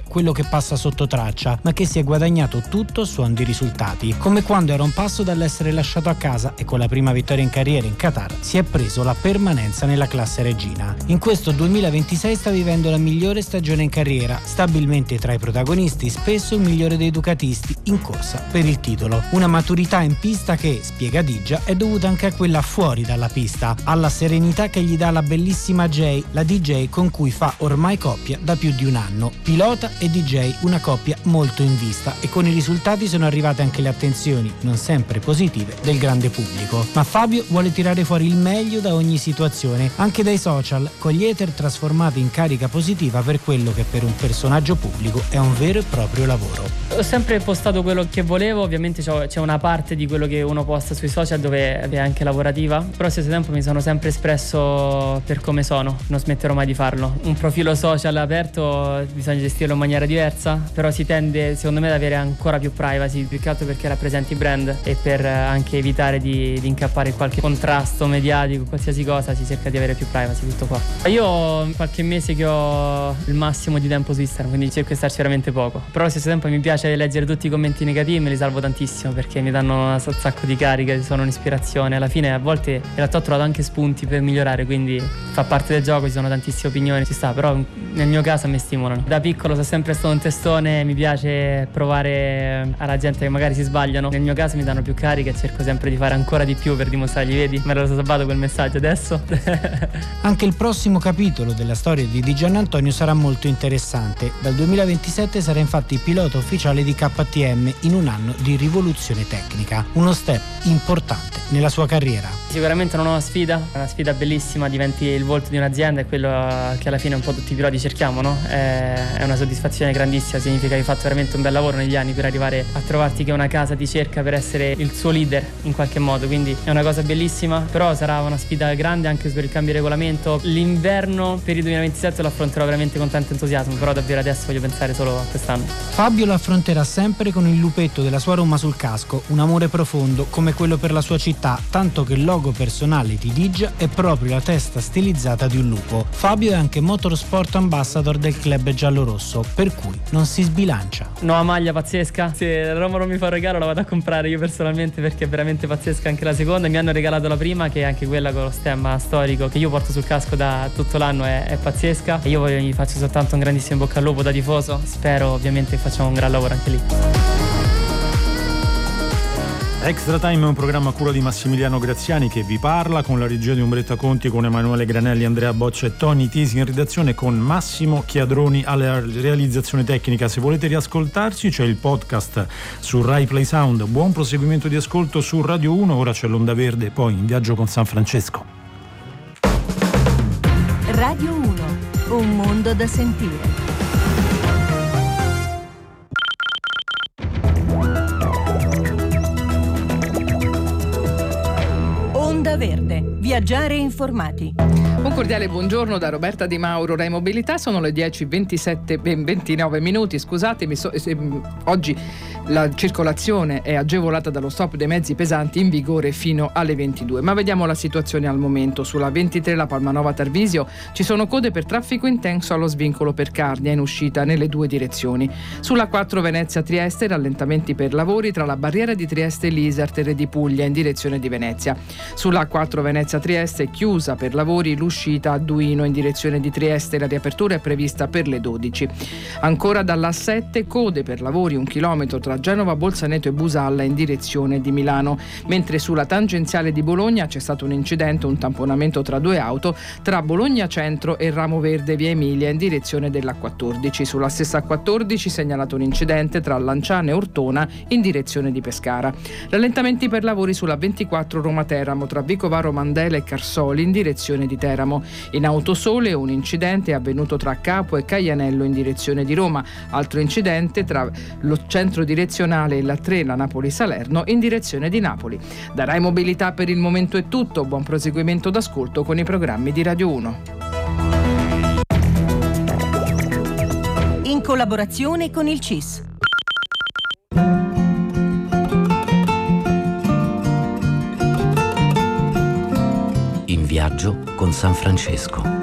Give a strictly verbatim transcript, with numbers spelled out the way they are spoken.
quello che passa sotto traccia, ma che si è guadagnato tutto a suon di risultati, come quando era un passo dall'essere lasciato a casa e con la prima vittoria in carriera in Qatar si è preso la permanenza nella classe regina. In questo duemilaventisei sta vivendo la migliore stagione in carriera, stabilmente tra i protagonisti, spesso il migliore dei ducatisti in corsa per il titolo. Una maturità in pista che, spiega Digia, è dovuta anche a quella fuori dalla pista, alla serenità che gli dà la bellissima Jay, la D J con cui fa ormai coppia da più di un anno. Pilota e D J, una coppia molto in vista, e con i risultati sono arrivate anche le attenzioni, non sempre positive, del grande pubblico. Ma Fabio vuole tirare fuori il meglio da ogni situazione, anche dai social, con gli hater trasformati in carica positiva per quello che per un personaggio pubblico è un vero e proprio lavoro. Ho sempre postato quello che volevo, ovviamente c'è una parte di quello che uno posta sui social dove è anche lavorativa, però allo stesso tempo mi sono sempre espresso per come sono, non smetterò mai di farlo. Un profilo social aperto bisogna gestirlo in maniera diversa, però si tende secondo me ad avere ancora più privacy, più che altro perché rappresenti brand e per anche evitare di, di incappare in qualche contrasto mediatico, qualsiasi cosa si cerca di avere più privacy, tutto qua. Io qualche mese che ho il massimo di tempo su Instagram, quindi cerco di starci veramente poco, però allo stesso tempo mi piace leggere tutti i commenti negativi e me li salvo tantissimo perché mi danno un sacco di carica, sono un'ispirazione. Alla fine a volte in realtà ho trovato anche spunti per migliorare, quindi fa parte del gioco, ci sono tantissime opinioni, ci sta, però nel mio caso mi stimolano. Da piccolo sono sempre stato un testone, mi piace provare alla gente che magari si sbagliano, nel mio caso mi danno più carica e cerco sempre di fare ancora di più per dimostrargli, vedi, me l'ero salvato quel messaggio adesso. Anche il prossimo capitolo della storia di Di Giannantonio sarà molto interessante. Dal duemilaventisette sarà infatti pilota ufficiale di K T M in un anno di rivoluzione tecnica, uno step importante nella sua carriera. Sicuramente una nuova sfida, una sfida bellissima, diventi il volto di un'azienda, è quello che alla fine un po' tutti i piloti cerchiamo, no? È una soddisfazione grandissima, significa che hai fatto veramente un bel lavoro negli anni per arrivare a trovarti che una casa ti cerca per essere il suo leader in qualche modo, quindi è una cosa bellissima, però sarà una sfida grande anche per il cambio di regolamento. L'inverno per il duemilaventisette lo affronterò veramente con tanto entusiasmo, però davvero adesso voglio pensare solo a quest'anno. Fabio lo affronterà sempre con il lupetto della sua Roma sul casco, un amore profondo come quello per la sua città, tanto che il logo personale di Digia è proprio la testa stilizzata di un lupo. Fabio è anche Motorsport Ambassador del club giallorosso, per cui non si sbilancia. Nuova maglia pazzesca, se Roma non mi fa un regalo la vado a comprare io personalmente perché è veramente pazzesca anche la seconda. Mi hanno regalato la prima, che è anche quella con lo stemma storico che io porto sul casco da tutto l'anno, è, è pazzesca, e io gli faccio soltanto un grandissimo bocca al lupo da tifoso, spero ovviamente che facciamo un gran lavoro anche lì. Extra Time è un programma a cura di Massimiliano Graziani che vi parla, con la regia di Umberetta Conti, con Emanuele Granelli, Andrea Boccia e Tony Tisi in redazione, con Massimo Chiadroni alla realizzazione tecnica. Se volete riascoltarci c'è il podcast su Rai Play Sound. Buon proseguimento di ascolto su Radio uno, ora c'è l'Onda Verde, poi in viaggio con San Francesco. Radio uno, un mondo da sentire. Onda Verde, viaggiare informati. Un cordiale buongiorno da Roberta Di Mauro, Rai Mobilità. Sono le dieci e ventisette, ventinove minuti, scusatemi. So, se, oggi la circolazione è agevolata dallo stop dei mezzi pesanti in vigore fino alle ventidue. Ma vediamo la situazione al momento. Sulla ventitré la Palmanova Tarvisio ci sono code per traffico intenso allo svincolo per Carnia in uscita nelle due direzioni. Sulla quattro Venezia Trieste rallentamenti per lavori tra la barriera di Trieste e l'Isartere di Puglia in direzione di Venezia. Sulla quattro Venezia Trieste è chiusa per lavori l'uscita a Duino in direzione di Trieste, la riapertura è prevista per le dodici. Ancora dalla sette code per lavori un chilometro tra Genova, Bolzaneto e Busalla in direzione di Milano, mentre sulla tangenziale di Bologna c'è stato un incidente, un tamponamento tra due auto tra Bologna Centro e Ramo Verde via Emilia in direzione della quattordici. Sulla stessa quattordici segnalato un incidente tra Lanciano e Ortona in direzione di Pescara. Rallentamenti per lavori sulla ventiquattro Roma Teramo tra Vicovaro Mandela e Carsoli in direzione di Teramo. In Autosole un incidente è avvenuto tra Capo e Caianello in direzione di Roma. Altro incidente tra lo centro direzionale e la tre, la Napoli-Salerno in direzione di Napoli. Da Rai Mobilità per il momento è tutto. Buon proseguimento d'ascolto con i programmi di Radio uno. In collaborazione con il C I S. In viaggio con San Francesco.